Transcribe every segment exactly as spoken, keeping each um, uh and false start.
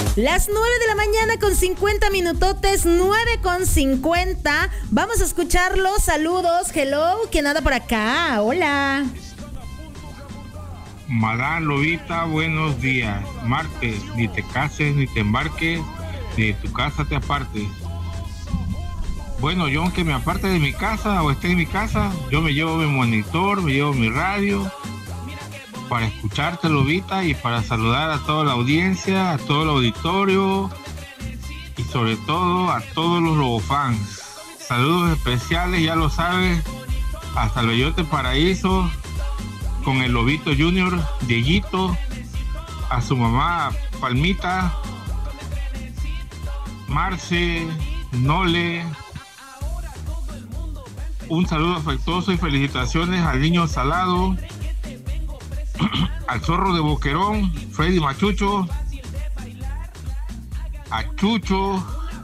Las nueve de la mañana con cincuenta minutotes, nueve con cincuenta. Vamos a escucharlos. Saludos, hello. ¿Quién anda por acá? Hola. Madame Lobita, buenos días. Martes, ni te cases, ni te embarques, ni de tu casa te apartes. Bueno, yo aunque me aparte de mi casa o esté en mi casa, yo me llevo mi monitor, me llevo mi radio para escucharte, Lobita, y para saludar a toda la audiencia, a todo el auditorio y sobre todo a todos los Lobofans. Saludos especiales, ya lo sabes, hasta el Bellote Paraíso, con el Lobito Junior, Dieguito, a su mamá Palmita, Marce, Nole. Un saludo afectuoso y felicitaciones al niño Salado, al zorro de Boquerón, Freddy Machucho, a Chucho,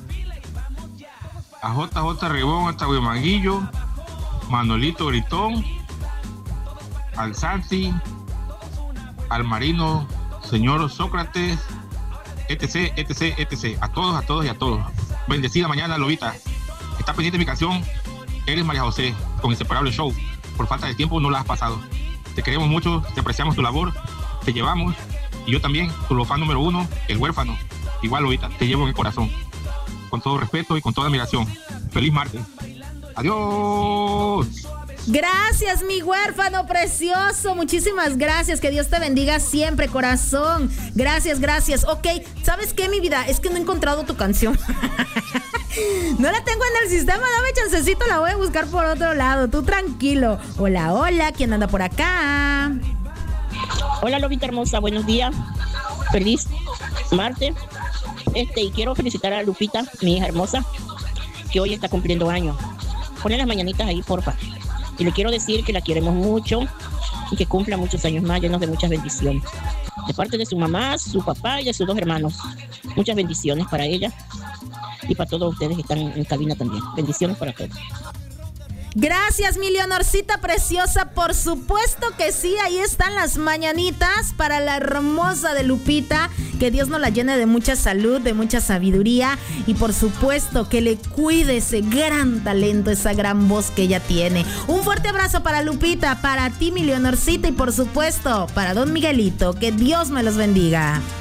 a J J Ribón, hasta Huimanguillo, Manolito Gritón, al Santi, al Marino, señor Sócrates, etc, etc, etc. A todos, a todos y a todos. Bendecida mañana, Lobita. Está pendiente mi canción, Eres María José, con Inseparable Show. Por falta de tiempo no la has pasado. Te queremos mucho, te apreciamos tu labor, te llevamos, y yo también, tu Lobofan número uno, el huérfano. Igual, Lobita, te llevo en el corazón. Con todo respeto y con toda admiración. Feliz martes. Adiós. Gracias, mi huérfano precioso. Muchísimas gracias. Que Dios te bendiga siempre, corazón. Gracias, gracias. Ok, ¿sabes qué, mi vida? Es que no he encontrado tu canción. No la tengo en el sistema. Dame chancecito, la voy a buscar por otro lado. Tú tranquilo. Hola, hola. ¿Quién anda por acá? Hola, Lobita hermosa. Buenos días. Feliz martes. Este, y quiero felicitar a Lupita, mi hija hermosa, que hoy está cumpliendo años. Ponle las mañanitas ahí, porfa. Y le quiero decir que la queremos mucho y que cumpla muchos años más, llenos de muchas bendiciones. De parte de su mamá, su papá y de sus dos hermanos. Muchas bendiciones para ella y para todos ustedes que están en cabina también. Bendiciones para todos. Gracias, mi Leonorcita preciosa. Por supuesto que sí, ahí están las mañanitas para la hermosa de Lupita. Que Dios nos la llene de mucha salud, de mucha sabiduría y por supuesto que le cuide ese gran talento, esa gran voz que ella tiene. Un fuerte abrazo para Lupita, para ti, mi Leonorcita, y por supuesto para don Miguelito. Que Dios me los bendiga.